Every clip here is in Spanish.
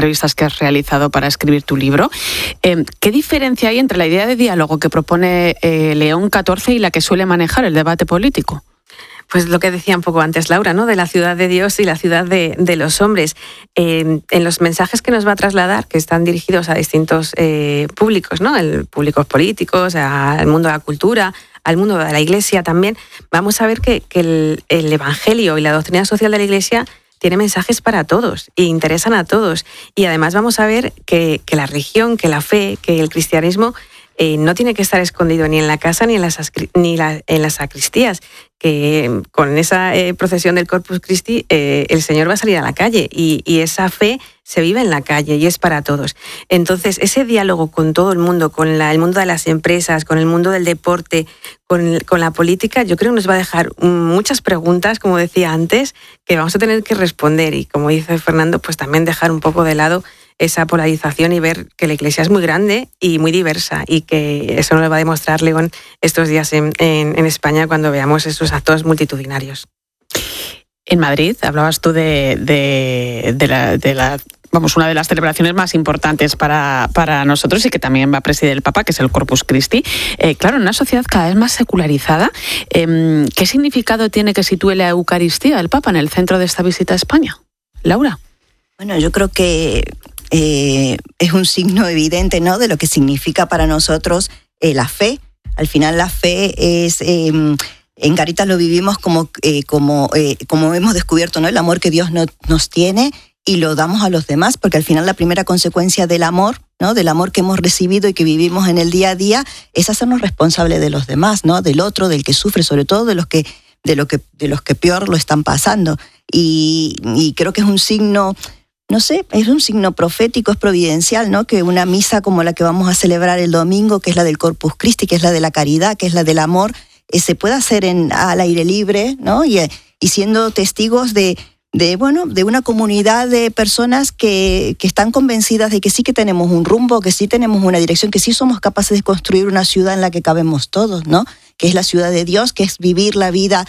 entrevistas que has realizado para escribir tu libro. ¿Qué diferencia hay entre la idea de diálogo que propone León XIV y la que suele manejar el debate político? Pues lo que decía un poco antes Laura, ¿no? De la ciudad de Dios y la ciudad de los hombres. En los mensajes que nos va a trasladar, que están dirigidos a distintos públicos, ¿no? Públicos políticos, al mundo de la cultura, al mundo de la Iglesia también, vamos a ver que el Evangelio y la doctrina social de la Iglesia tiene mensajes para todos e interesan a todos. Y además vamos a ver que la religión, que la fe, que el cristianismo no tiene que estar escondido ni en la casa ni en las sacristías, que con esa procesión del Corpus Christi el Señor va a salir a la calle y esa fe se vive en la calle y es para todos. Entonces, ese diálogo con todo el mundo, con el mundo de las empresas, con el mundo del deporte, con la política, yo creo que nos va a dejar muchas preguntas, como decía antes, que vamos a tener que responder y, como dice Fernando, pues también dejar un poco de lado esa polarización y ver que la Iglesia es muy grande y muy diversa y que eso nos lo va a demostrar León estos días en España cuando veamos esos actos multitudinarios. En Madrid, hablabas tú de una de las celebraciones más importantes para nosotros y que también va a presidir el Papa, que es el Corpus Christi. Claro, en una sociedad cada vez más secularizada, ¿qué significado tiene que sitúe la Eucaristía del Papa en el centro de esta visita a España? Laura. Bueno, yo creo que es un signo evidente, ¿no?, de lo que significa para nosotros la fe. Al final la fe es, en Caritas lo vivimos como hemos descubierto, ¿no?, el amor que Dios nos tiene y lo damos a los demás, porque al final la primera consecuencia del amor, ¿no?, del amor que hemos recibido y que vivimos en el día a día, es hacernos responsables de los demás, ¿no?, del otro, del que sufre, sobre todo de los que peor lo están pasando. Y creo que es un signo, no sé, es un signo profético, es providencial, ¿no?, que una misa como la que vamos a celebrar el domingo, que es la del Corpus Christi, que es la de la caridad, que es la del amor, se pueda hacer al aire libre, ¿no?, y siendo testigos de una comunidad de personas que están convencidas de que sí que tenemos un rumbo, que sí tenemos una dirección, que sí somos capaces de construir una ciudad en la que cabemos todos, ¿no?, que es la ciudad de Dios, que es vivir la vida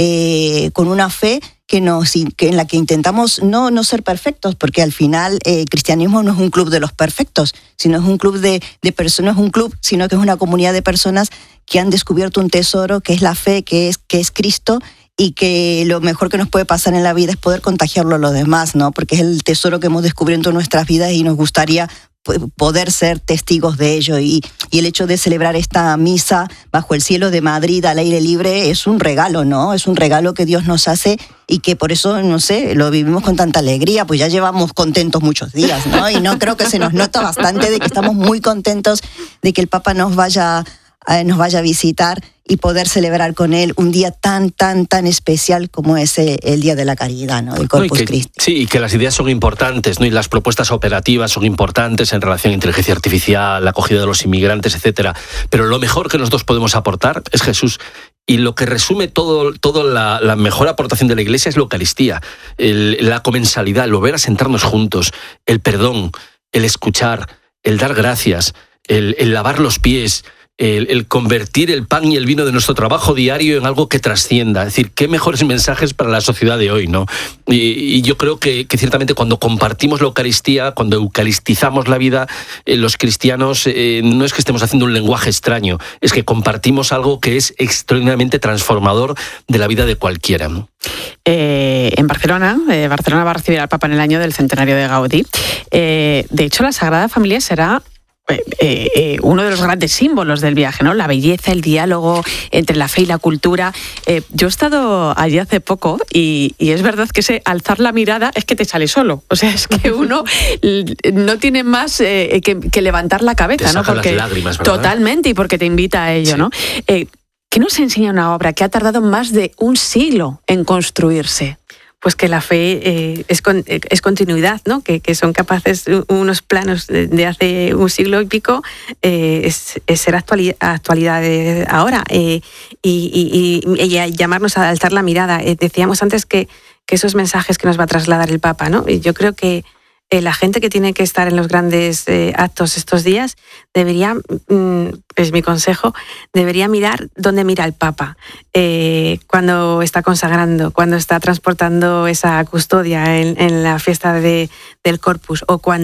con una fe que en la que intentamos no ser perfectos, porque al final el cristianismo no es un club de los perfectos, sino es un club de personas, sino que es una comunidad de personas que han descubierto un tesoro que es la fe, que es Cristo, y que lo mejor que nos puede pasar en la vida es poder contagiarlo a los demás, ¿no?, porque es el tesoro que hemos descubierto en nuestras vidas y nos gustaría poder ser testigos de ello. Y el hecho de celebrar esta misa bajo el cielo de Madrid al aire libre es un regalo, ¿no? Es un regalo que Dios nos hace y que por eso, no sé, lo vivimos con tanta alegría, pues ya llevamos contentos muchos días, ¿no? Y no creo que se nos nota bastante de que estamos muy contentos de que el Papa nos vaya a visitar y poder celebrar con él un día tan especial como es el Día de la Caridad, ¿no?, el Corpus Christi. Sí, y que las ideas son importantes, ¿no?, y las propuestas operativas son importantes en relación a inteligencia artificial, la acogida de los inmigrantes, etcétera. Pero lo mejor que nosotros podemos aportar es Jesús. Y lo que resume toda la mejor aportación de la Iglesia es la Eucaristía, la comensalidad, el volver a sentarnos juntos, el perdón, el escuchar, el dar gracias, el lavar los pies, el convertir el pan y el vino de nuestro trabajo diario en algo que trascienda. Es decir, qué mejores mensajes para la sociedad de hoy, ¿no? Y yo creo que ciertamente cuando compartimos la Eucaristía, cuando eucaristizamos la vida, los cristianos no es que estemos haciendo un lenguaje extraño, es que compartimos algo que es extraordinariamente transformador de la vida de cualquiera, ¿no? En Barcelona va a recibir al Papa en el año del centenario de Gaudí. De hecho, la Sagrada Familia será uno de los grandes símbolos del viaje, ¿no? La belleza, el diálogo entre la fe y la cultura. Yo he estado allí hace poco y es verdad que ese alzar la mirada es que te sale solo. O sea, es que uno no tiene más que levantar la cabeza, te ¿no? Porque las lágrimas, ¿verdad? Totalmente, y porque te invita a ello, sí, ¿no? ¿Qué nos enseña una obra que ha tardado más de un siglo en construirse? Pues que la fe es continuidad, ¿no? Que son capaces unos planos de hace un siglo y pico es ser actualidad ahora y llamarnos a alzar la mirada. Decíamos antes que esos mensajes que nos va a trasladar el Papa, ¿no? Y yo creo que la gente que tiene que estar en los grandes actos estos días debería, es mi consejo, debería mirar dónde mira el Papa cuando está consagrando, cuando está transportando esa custodia en la fiesta del Corpus, o cuando